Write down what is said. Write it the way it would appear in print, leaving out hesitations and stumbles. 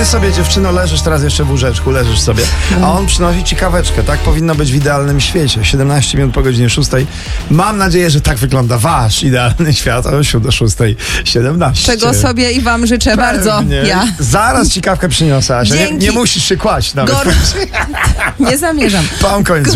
ty sobie, dziewczyno, leżysz teraz jeszcze w łóżeczku, leżysz sobie, a on przynosi ci kaweczkę. Tak powinno być w idealnym świecie. 17 minut po godzinie 6. Mam nadzieję, że tak wygląda wasz idealny świat o 6:17. Czego sobie i wam życzę bardzo. Ja. Zaraz ci kawkę przyniosę, Asia. Dzięki. Nie musisz się kłaść nawet. Nie zamierzam. Pan koniec.